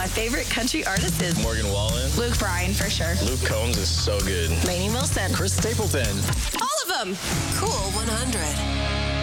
favorite country artist is Morgan Wallen. Luke Bryan, for sure. Luke Combs is so good. Lainey Wilson. Chris Stapleton. All of them. Cool 100.